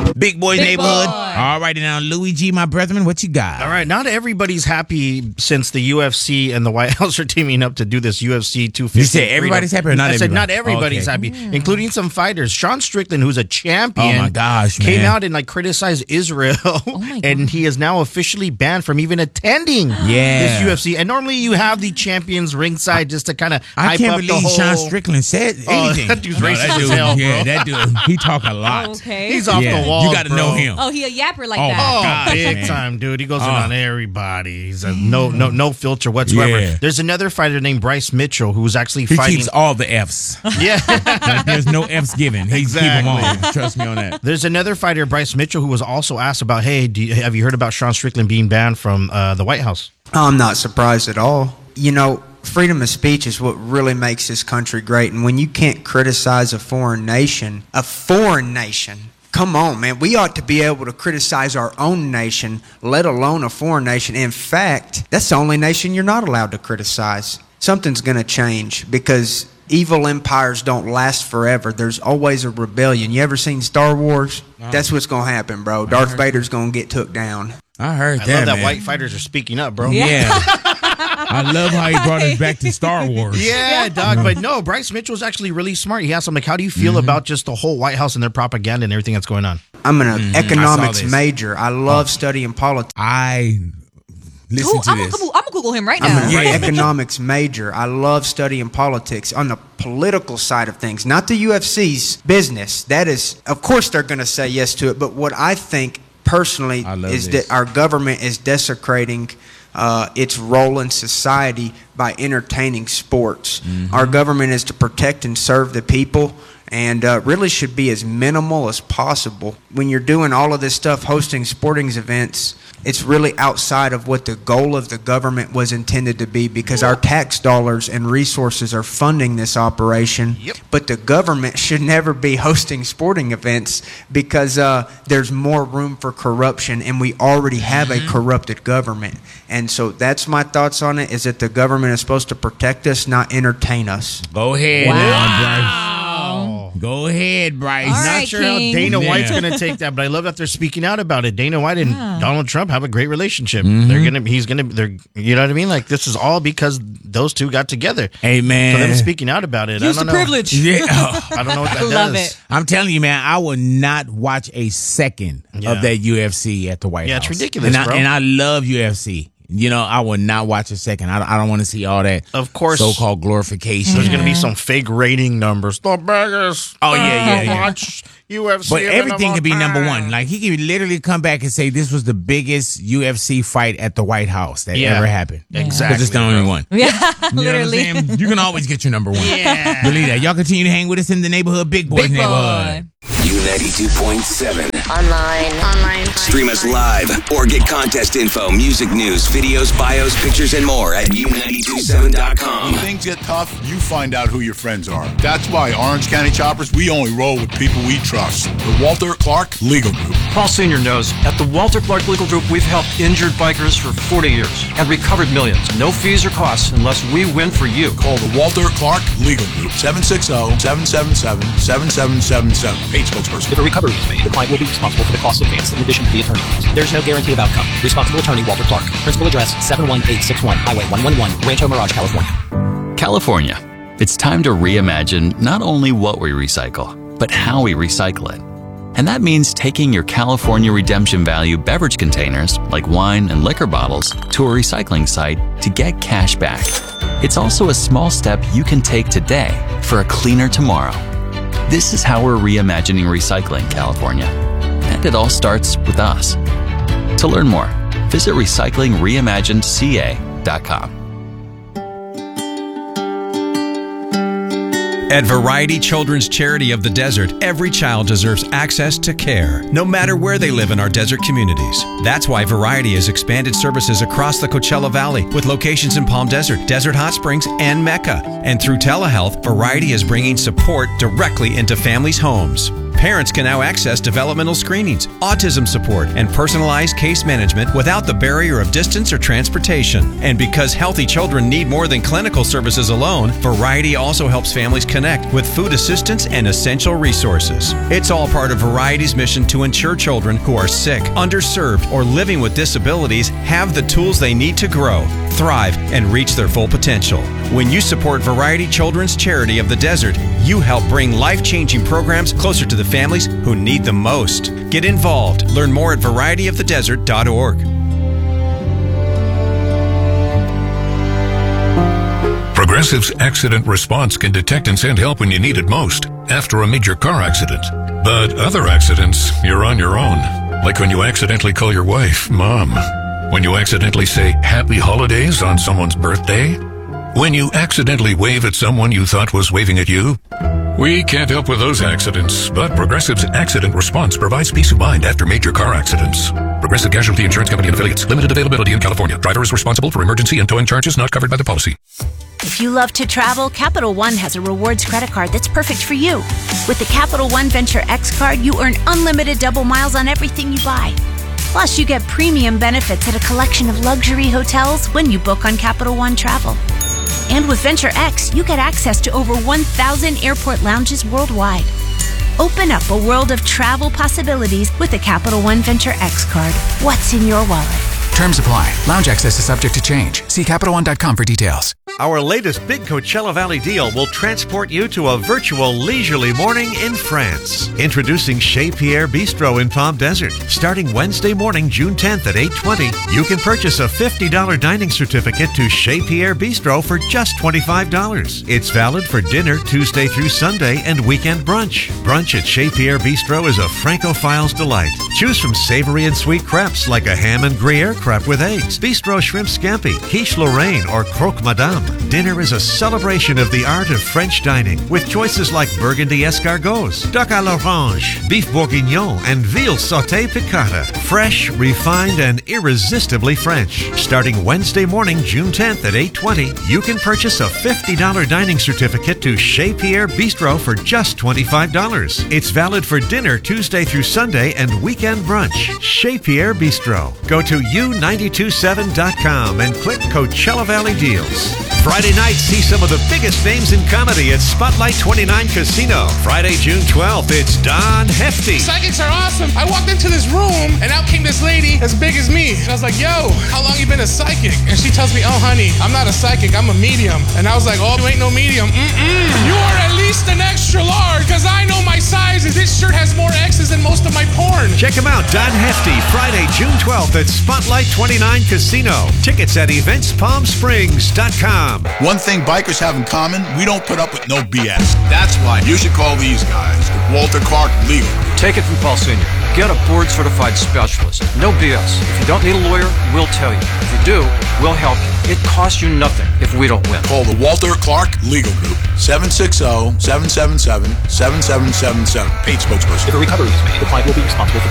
Big Boy Neighborhood. All right, now, Louis G, my brethren, what you got? All right, not everybody's happy since the UFC and the White House are teaming up to do this UFC 250. You said everybody's happy or not I everybody? said not everybody's happy, including some fighters. Sean Strickland, who's a champion, Oh, my gosh, came man. out and criticized Israel, and he is now officially banned from even attending this UFC. And normally you have the champions ringside just to kind of I hype can't up believe the whole... Sean Strickland said anything. That dude's No, racist that as dude, hell, bro. Yeah, that dude, he talk a lot. Okay. He's off the wall. You got to know him. Oh, he a yapper like Oh, that. my Oh, gosh, big man. time, dude. He goes in on everybody. He's a no filter whatsoever. Yeah. There's another fighter named Bryce Mitchell who's actually He fighting. keeps all the F's. Yeah. Like, there's no F's given. He keep them all. Trust me on that. There's another fighter, Bryce Mitchell, who was also asked about, hey, have you heard about Sean Strickland being banned from the White House? I'm not surprised at all. You know, freedom of speech is what really makes this country great. And when you can't criticize a foreign nation, come on, man. We ought to be able to criticize our own nation, let alone a foreign nation. In fact, that's the only nation you're not allowed to criticize. Something's going to change because evil empires don't last forever. There's always a rebellion. You ever seen Star Wars? That's what's going to happen, bro. Darth Vader's going to get took down. I heard I that, love that man. white fighters are speaking up, bro. Yeah. I love how he brought us back to Star Wars. Yeah, dog. But no, Bryce Mitchell's actually really smart. He asked him, how do you feel about just the whole White House and their propaganda and everything that's going on? I'm an economics I saw this. major. I love studying politics. I listen to I'm this. gonna Google him right now. I'm an Yeah. economics major. I love studying politics on the political side of things, not the UFC's business. That is, of course, they're going to say yes to it. But what I think personally I love is this. that our government is desecrating its role in society by entertaining sports. Our government is to protect and serve the people, and really should be as minimal as possible. When you're doing all of this stuff, hosting sporting events, it's really outside of what the goal of the government was intended to be, because our tax dollars and resources are funding this operation. Yep. But the government should never be hosting sporting events because there's more room for corruption, and we already have a corrupted government. And so that's my thoughts on it, is that the government is supposed to protect us, not entertain us. Go ahead, Wow. now, Bryce. Go ahead, Bryce. All Not right, sure King. how Dana White's Yeah. going to take that, but I love that they're speaking out about it. Dana White and Donald Trump have a great relationship. They're you know what I mean? Like, this is all because those two got together. Hey, man. So them speaking out about it. Use I the don't know. privilege. Yeah. I don't know what that Love does. it. I'm telling you, man, I will not watch a second Yeah. of that UFC at the White Yeah, House. it's ridiculous, and bro. And I love UFC. You know, I will not watch a second. I don't want to see all that Of course. so-called glorification. There's going to be some fake rating numbers. The biggest. Oh, yeah. Watch UFC. But event everything of could be all number time. one. Like, he could literally come back and say this was the biggest UFC fight at the White House that Yeah. ever happened. Exactly, Because it's the only one. Yeah, You know what I'm literally. saying? You can always get your number one. Yeah. Believe that. Y'all continue to hang with us in the neighborhood, Big Boys Big neighborhood. boy. U92.7. Online. Stream us live or get contest info, music news, videos, bios, pictures, and more at U927.com. When things get tough, you find out who your friends are. That's why Orange County Choppers, we only roll with people we trust. The Walter Clark Legal Group. Paul Sr. knows at the Walter Clark Legal Group, we've helped injured bikers for 40 years and recovered millions. No fees or costs unless we win for you. Call the Walter Clark Legal Group, 760-777-7777. Paid spokesperson. If a recovery is made, the client will be responsible for the costs advanced in addition to the attorney fees. There's no guarantee of outcome. Responsible attorney Walter Clark. Principal address 71861 Highway 111, Rancho Mirage, California. California. It's time to reimagine not only what we recycle, but how we recycle it. And that means taking your California Redemption Value beverage containers, like wine and liquor bottles, to a recycling site to get cash back. It's also a small step you can take today for a cleaner tomorrow. This is how we're reimagining recycling, California. And it all starts with us. To learn more, visit recyclingreimaginedca.com. At Variety Children's Charity of the Desert, every child deserves access to care, no matter where they live in our desert communities. That's why Variety has expanded services across the Coachella Valley with locations in Palm Desert, Desert Hot Springs, and Mecca. And through telehealth, Variety is bringing support directly into families' homes. Parents can now access developmental screenings, autism support, and personalized case management without the barrier of distance or transportation. And because healthy children need more than clinical services alone, Variety also helps families connect with food assistance and essential resources. It's all part of Variety's mission to ensure children who are sick, underserved, or living with disabilities have the tools they need to grow, thrive, and reach their full potential. When you support Variety Children's Charity of the Desert, you help bring life-changing programs closer to the families who need them most. Get involved. Learn more at varietyofthedesert.org. Progressive's accident response can detect and send help when you need it most, after a major car accident. But other accidents, you're on your own. Like when you accidentally call your wife Mom. When you accidentally say Happy Holidays on someone's birthday. When you accidentally wave at someone you thought was waving at you. We can't help with those accidents, but Progressive's accident response provides peace of mind after major car accidents. Progressive Casualty Insurance Company and Affiliates. Limited availability in California. Driver is responsible for emergency and towing charges not covered by the policy. If you love to travel, Capital One has a rewards credit card that's perfect for you. With the Capital One Venture X card, you earn unlimited double miles on everything you buy. Plus, you get premium benefits at a collection of luxury hotels when you book on Capital One Travel. And with Venture X, you get access to over 1,000 airport lounges worldwide. Open up a world of travel possibilities with the Capital One Venture X card. What's in your wallet? Terms apply. Lounge access is subject to change. See CapitalOne.com for details. Our latest big Coachella Valley deal will transport you to a virtual leisurely morning in France. Introducing Chez Pierre Bistro in Palm Desert. Starting Wednesday morning, June 10th at 8:20, you can purchase a $50 dining certificate to Chez Pierre Bistro for just $25. It's valid for dinner Tuesday through Sunday and weekend brunch. Brunch at Chez Pierre Bistro is a Francophile's delight. Choose from savory and sweet crepes like a ham and Gruyere crepe with eggs, bistro shrimp scampi, quiche Lorraine, or croque madame. Dinner is a celebration of the art of French dining with choices like burgundy escargots, duck à l'orange, beef bourguignon, and veal sauté piccata. Fresh, refined, and irresistibly French. Starting Wednesday morning, June 10th at 8:20, you can purchase a $50 dining certificate to Chez Pierre Bistro for just $25. It's valid for dinner Tuesday through Sunday and weekend brunch. Chez Pierre Bistro. Go to U927.com and click Coachella Valley Deals. Friday night, see some of the biggest names in comedy at Spotlight 29 Casino. Friday, June 12th, it's Don Hefty. Psychics are awesome. I walked into this room, and out came this lady as big as me. And I was like, yo, how long you been a psychic? And she tells me, oh, honey, I'm not a psychic, I'm a medium. And I was like, oh, you ain't no medium. You are at least an extra large, because I know my sizes. This shirt has more X's than most of my porn. Check him out, Don Hefty, Friday, June 12th at Spotlight 29 Casino. Tickets at eventspalmsprings.com. One thing bikers have in common, we don't put up with no BS. That's why you should call these guys, the Walter Clark Legal Group. Take it from Paul Sr. Get a board-certified specialist. No BS. If you don't need a lawyer, we'll tell you. If you do, we'll help you. It costs you nothing if we don't win. Call the Walter Clark Legal Group, 760-777-7777. Paid spokesperson. If a recovery is made, the client will be responsible for